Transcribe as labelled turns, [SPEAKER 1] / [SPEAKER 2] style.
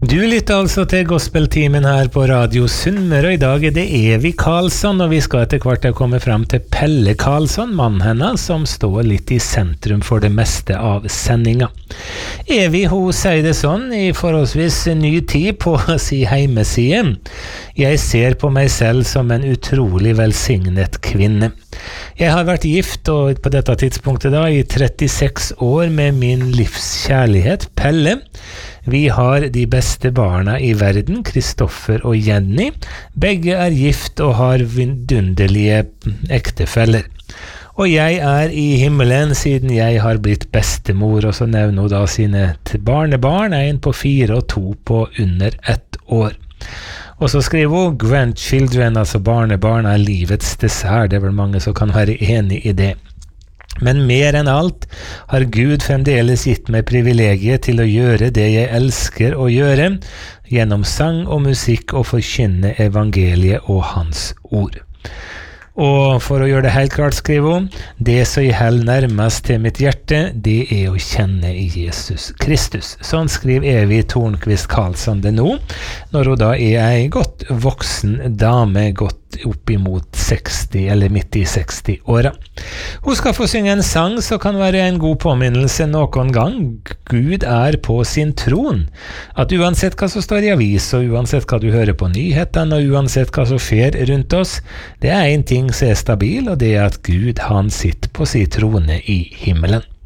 [SPEAKER 1] Du lytter altså til gospeltimen her på Radio Sunnmøre, og i dag det Evy Karlsson, og vi skal etter hvert komme frem til Pelle Karlsson, mannen hennes, som står litt i sentrum for det meste av sendinga. Evy, hun sier det sånn, i forholdsvis ny tid på si heimeside. Jeg ser på meg selv som en utrolig velsignet kvinne. Jeg har vært gift, og på dette tidspunktet da, i 36 år med min livskjærlighet, Pelle. Vi har de beste barna i verden, Kristoffer og Jenny. Begge er gift og har vidunderlige ektefeller. Og jeg er i himmelen siden jeg har blitt bestemor, og så nevner hun da sine barnebarn, en på 4 og 2 på under 1 år. Og så skriver hun, grandchildren, altså barnebarn, er livets dessert. Det er vel mange som kan være enig i det. Men mer enn alt har Gud fremdeles gitt meg privilegiet til å gjøre det jeg elsker å gjøre, gjennom sang og musikk og forkynne evangeliet og hans ord. Og for å gjøre det helt klart, skriver hun, det som jeg held nærmest til mitt hjerte, det er å kjenne Jesus Kristus. Sånn skriver Evy Tornqvist Karlsson det nå, når hun da er en godt voksen dame, godt opp imot 60 eller midt i 60-åra. Hun skal få synge en sang som kan være en god påminnelse noen gang. Gud er på sin tron. At uansett hva som står i avis, og uansett hva du hører på nyhetene, og uansett hva som skjer rundt oss, det er en ting som er stabil, og det er at Gud, han sitter på sin trone i himmelen.